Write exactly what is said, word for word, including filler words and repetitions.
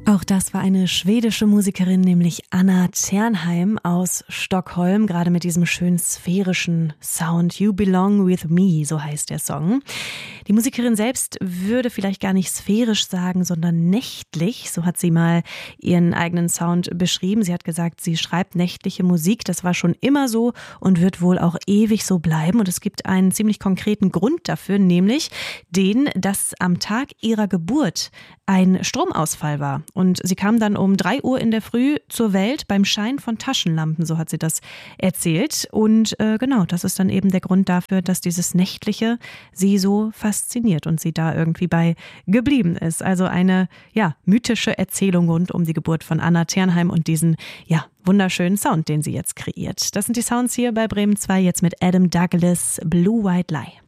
Auch das war eine schwedische Musikerin, nämlich Anna Ternheim aus Stockholm, gerade mit diesem schönen sphärischen Sound. You Belong With Me, so heißt der Song. Die Musikerin selbst würde vielleicht gar nicht sphärisch sagen, sondern nächtlich. So hat sie mal ihren eigenen Sound beschrieben. Sie hat gesagt, sie schreibt nächtliche Musik. Das war schon immer so und wird wohl auch ewig so bleiben. Und es gibt einen ziemlich konkreten Grund dafür, nämlich den, dass am Tag ihrer Geburt ein Stromausfall war. Und sie kam dann um drei Uhr in der Früh zur Welt beim Schein von Taschenlampen, so hat sie das erzählt. Und äh, genau, das ist dann eben der Grund dafür, dass dieses Nächtliche sie so fasziniert und sie da irgendwie bei geblieben ist. Also eine ja mythische Erzählung rund um die Geburt von Anna Ternheim und diesen ja wunderschönen Sound, den sie jetzt kreiert. Das sind die Sounds hier bei Bremen zwei, jetzt mit Adam Douglas, Blue White Lie.